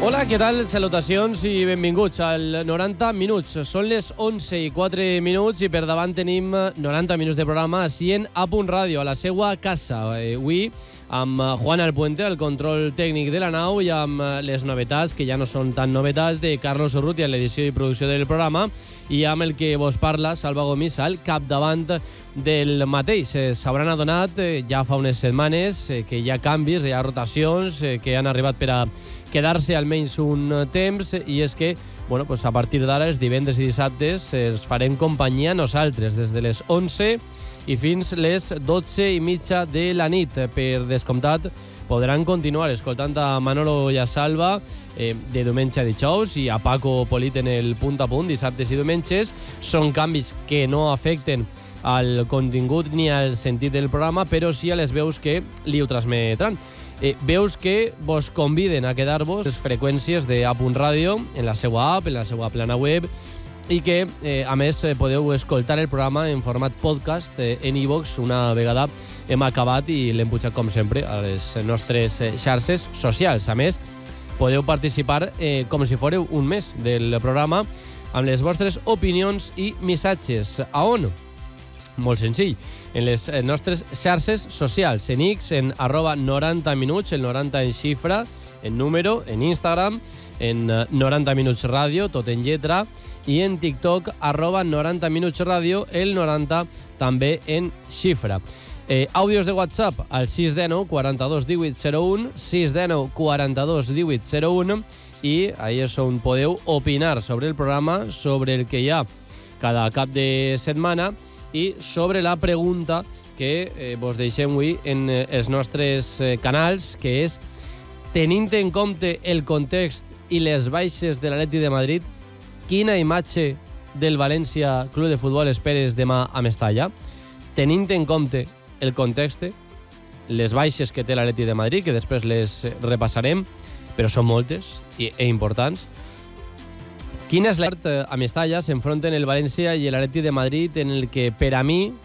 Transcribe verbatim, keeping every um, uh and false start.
Hola, què tal? Salutacions i benvinguts al noranta minuts. Són les onze i quatre minuts i per davant tenim noranta minuts de programa així en A Punt Ràdio, a la seua casa. Avui amb Juan Alpuente, el control tècnic de la nau, i amb les novetats, que ja no són tan novetats, de Carlos Urrutia en l'edició i producció del programa, i amb el que vos parla, Salva Gomis, al capdavant del mateix. S'hauran adonat ja fa unes setmanes que hi ha canvis, hi ha rotacions que han arribat per a quedar-se almenys un temps, i és que bueno, pues a partir d'ara, els divendres i dissabtes, es farem companyia nosaltres des de les onze i fins les dotze i mitja de la nit. Per descomptat, podran continuar escoltant a Manolo i a Salva eh, de diumenge a dijous, i a Paco Polit en el punt a punt dissabtes i diumenges. Són canvis que no afecten al contingut ni al sentit del programa, però sí a les veus que li ho transmetran. Eh, veus que vos conviden a quedar-vos les freqüències de A Punt Ràdio en la seva app, en la seva plana web, i que, eh, a més, eh, podeu escoltar el programa en format podcast eh, en iVoox una vegada hem acabat i l'hem pujat, com sempre, a les nostres eh, xarxes socials. A més, podeu participar eh, com si fóreu un mes del programa amb les vostres opinions i missatges. A on? Molt senzill, en les nostres xarxes socials, en X, en arroba noranta minuts, el noranta en xifra, en número, en Instagram, en noranta minuts ràdio, tot en lletra, i en TikTok, arroba noranta minuts ràdio, el noranta també en xifra. Eh, àudios de WhatsApp al sis cents nou quaranta-dos divuit zero un, sis cents nou quaranta-dos divuit zero un, i ahí és on podeu opinar sobre el programa, sobre el que hi ha cada cap de setmana, i sobre la pregunta que eh, vos deixem avui en eh, els nostres eh, canals, que és: tenint en compte el context i les baixes de l'Atleti de Madrid, quina imatge del València Club de Futbol esperes demà a Mestalla? Tenint en compte el context, les baixes que té l'Atleti de Madrid, que després les repassarem, però són moltes i, i importants. Quina és la part a Mestalla s'enfronten el València i l'Atleti de Madrid, en el que per a mi